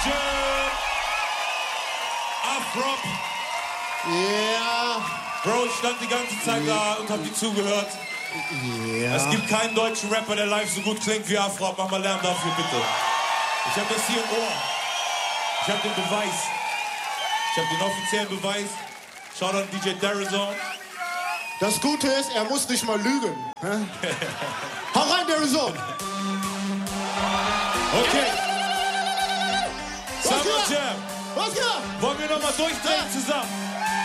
Jam. Afrop. Ja. Bro, ich stand die ganze Zeit da und hab dir zugehört. Ja. Es gibt keinen deutschen Rapper, der live so gut klingt wie Afrop. Mach mal Lärm dafür, bitte. Ich hab das hier im Ohr. Ich hab den Beweis. Ich hab den offiziellen Beweis. Schaut an DJ Darizon. Das Gute ist, er muss nicht mal lügen. Hau rein, Darizon. Okay. Summer Jam. Was geht? Wollen wir nochmal durchdrehen zusammen?